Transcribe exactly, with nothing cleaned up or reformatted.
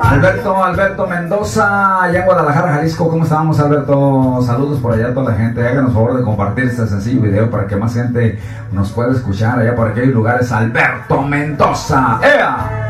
Alberto, Alberto Mendoza, allá en Guadalajara, Jalisco. ¿Cómo estamos, Alberto? Saludos por allá a toda la gente. Háganos favor de compartir este sencillo video para que más gente nos pueda escuchar allá por aquellos lugares. Alberto Mendoza. ¡Ea!